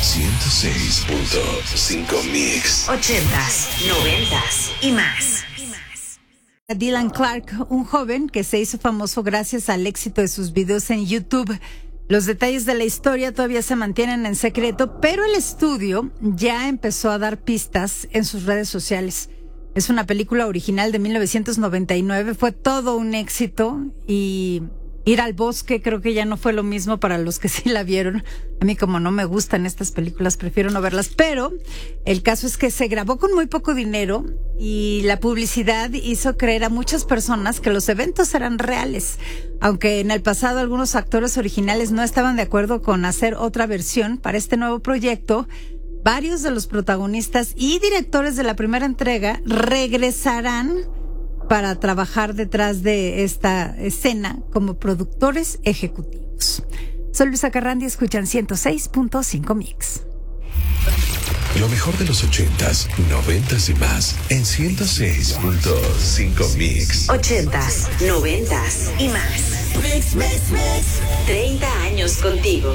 106.5 Mix. 80s, 90s y más. Dylan Clark, un joven que se hizo famoso gracias al éxito de sus videos en YouTube. Los detalles de la historia todavía se mantienen en secreto, pero el estudio ya empezó a dar pistas en sus redes sociales. Es una película original de 1999, fue todo un éxito y ir al bosque creo que ya no fue lo mismo para los que sí la vieron. A mí como no me gustan estas películas, prefiero no verlas, pero el caso es que se grabó con muy poco dinero y la publicidad hizo creer a muchas personas que los eventos eran reales. Aunque en el pasado algunos actores originales no estaban de acuerdo con hacer otra versión para este nuevo proyecto, varios de los protagonistas y directores de la primera entrega regresarán para trabajar detrás de esta escena como productores ejecutivos. Soy Luisa Carrandi, escuchan 106.5 Mix. Lo mejor de los 80s, 90s y más en 106.5 Mix. 80s, 90s y más. Mix, mix, mix. 30 años contigo.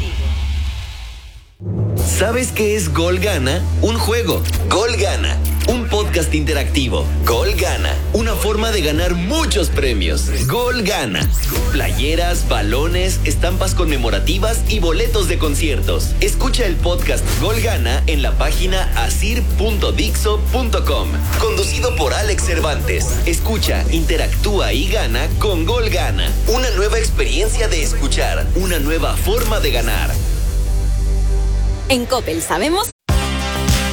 ¿Sabes qué es Gol Gana? Un juego. Gol Gana. Un podcast interactivo. Gol Gana. Una forma de ganar muchos premios. Gol Gana. Playeras, balones, estampas conmemorativas y boletos de conciertos. Escucha el podcast Gol Gana en la página asir.dixo.com. Conducido por Alex Cervantes. Escucha, interactúa y gana con Gol Gana. Una nueva experiencia de escuchar. Una nueva forma de ganar. En Coppel sabemos